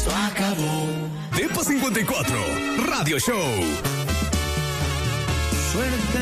esto acabó. Depa 54, Radio Show. Suerte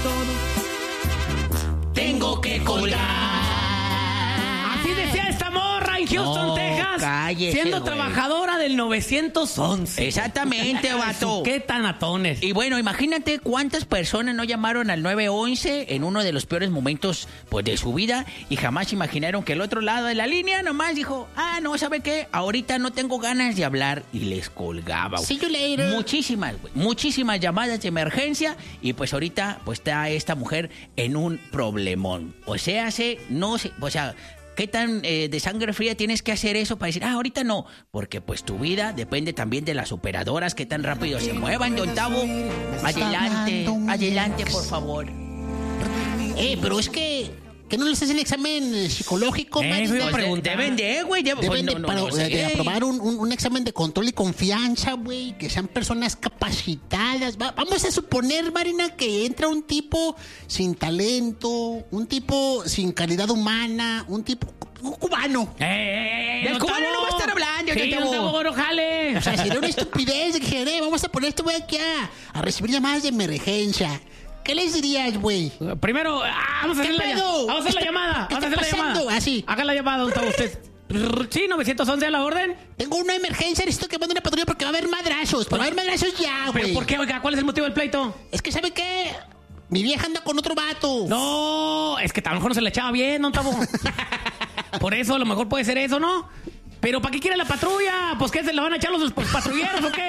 en todo. Tengo que colgar. Así decía esta morra en Houston, No, Texas. cállese, siendo güey. trabajadora del 911. Exactamente, vato. Qué tan atones. Y bueno, imagínate cuántas personas no llamaron al 911 en uno de los peores momentos pues de su vida y jamás imaginaron que el otro lado de la línea nomás dijo, no, ¿sabe qué? Ahorita no tengo ganas de hablar y les colgaba. See you later. Muchísimas, güey, muchísimas llamadas de emergencia y pues ahorita pues está esta mujer en un problemón. O sea, ¿qué tan de sangre fría tienes que hacer eso para decir, ahorita no? Porque pues tu vida depende también de las operadoras, que tan rápido se muevan, don Tavo. Adelante, por favor. Pero es que no les hacen examen psicológico, Eso iba a Marina? preguntar. Deben de, güey. Deben de aprobar un examen de control y confianza, güey, que sean personas capacitadas. Vamos a suponer, Marina, que entra un tipo sin talento, un tipo sin calidad humana, un cubano. Del cubano no va a estar hablando, Sí, don don Tavo. Tavo, no jale. O sea, sería una estupidez de que vamos a poner este güey aquí a recibir llamadas de emergencia. ¿Qué les dirías, güey? Primero, vamos a hacer la pedo? llamada. Vamos a hacer la llamada. ¿Qué Vamos a está hacer la pasando? llamada. Así. Haga la llamada, don Tavo, usted. Sí, 911 a la orden. Tengo una emergencia, necesito que mande una patrulla porque va a haber madrazos. Pero va a haber madrazos ya, güey. ¿Pero por qué, oiga? ¿Cuál es el motivo del pleito? Es que, ¿sabe qué? Mi vieja anda con otro vato. No, es que a lo mejor no se le echaba bien, don Tavo. Por eso, a lo mejor puede ser eso, ¿no? ¿Pero para qué quiere la patrulla? ¿Pues qué, se le van a echar los patrulleros o qué?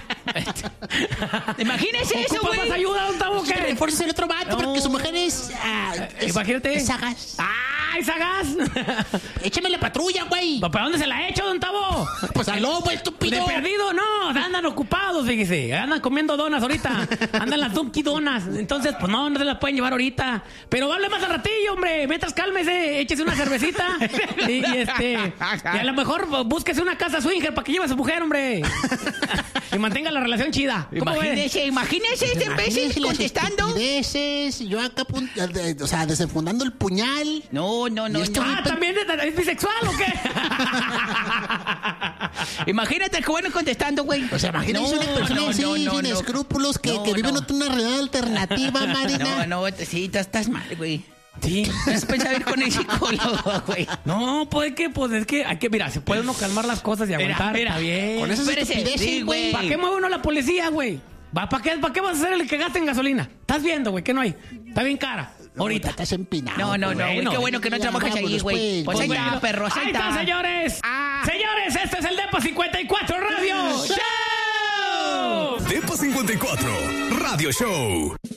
Imagínese eso, ¿Ocupa güey. más ayuda, don Tavo, o Que qué? refuerces el otro vato No. porque su mujer es Imagínate. es sagaz. ¡Ay, sagaz! Échame la patrulla, güey. ¿Para dónde se la ha hecho, don Tavo? Pues al lobo, De estúpido. perdido, no, andan ocupados, fíjese. Andan comiendo donas ahorita. Andan las Dunkin' Donas. Entonces, pues no se las pueden llevar ahorita. Pero hable más al ratillo, hombre. Mientras cálmese, échese una cervecita. y a lo mejor búsquese una casa swinger para que lleve a su mujer, hombre. Y mantenga la relación chida. ¿Cómo ves? Imagínese este imbécil Imagínense las contestando. estupideces, yo acá, desenfundando el puñal. No. ¿También es bisexual o qué? Imagínate el cubano contestando, güey. O sea, imagínense una persona así, sin escrúpulos, que vive en una realidad alternativa, Marina. Sí, estás mal, güey. Sí. Es pensar ir con el psicólogo, güey. No, pues es que hay que, mira, se puede uno calmar las cosas y aguantar. Mira, Está bien. Con esas Espérese, estupideces, sí, güey. ¿Para qué mueve uno la policía, güey? ¿Para qué vas a ser el que gaste en gasolina? ¿Estás viendo, güey, que no hay? Está bien cara. Ahorita. Estás empinado. No, güey. Qué bueno que no trabajas ahí, güey. Pues ahí está, perro, ahí Ahí está, está. señores. Señores, este es el Depa 54 Radio Show. Depa 54, Radio Show.